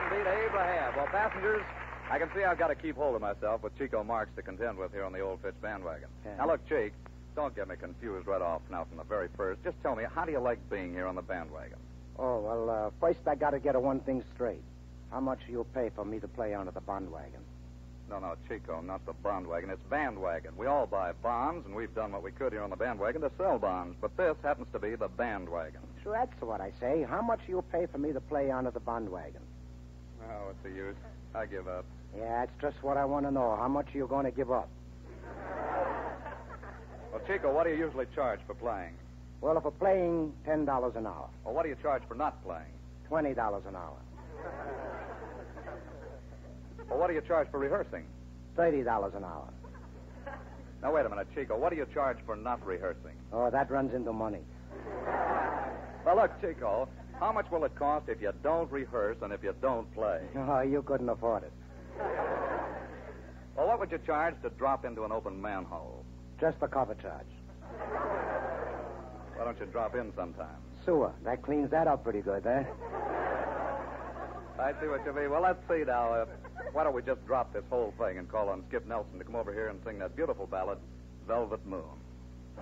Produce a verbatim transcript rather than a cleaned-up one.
indeed, Abe Lahab. Well, passengers, I can see I've got to keep hold of myself with Chico Marx to contend with here on the Old Fitch bandwagon. Yeah. Now, look, Chick, don't get me confused right off now from the very first. Just tell me, how do you like being here on the bandwagon? Oh, well, uh, first I got to get a one thing straight. How much you'll pay for me to play under the bandwagon? No, no, Chico, not the bondwagon. It's bandwagon. We all buy bonds, and we've done what we could here on the bandwagon to sell bonds. But this happens to be the bandwagon. Sure, that's what I say. How much you'll pay for me to play under the bandwagon? Oh, what's the use? I give up. Yeah, that's just what I want to know. How much are you going to give up? Well, Chico, what do you usually charge for playing? Well, for playing, ten dollars an hour. Well, what do you charge for not playing? twenty dollars an hour. Well, what do you charge for rehearsing? thirty dollars an hour. Now, wait a minute, Chico. What do you charge for not rehearsing? Oh, that runs into money. Well, look, Chico, how much will it cost if you don't rehearse and if you don't play? Oh, you couldn't afford it. Well, what would you charge to drop into an open manhole? Just the cover charge. Why don't you drop in sometime? Sewer. That cleans that up pretty good, eh? I see what you mean. Well, let's see now. Uh, why don't we just drop this whole thing and call on Skip Nelson to come over here and sing that beautiful ballad, Velvet Moon?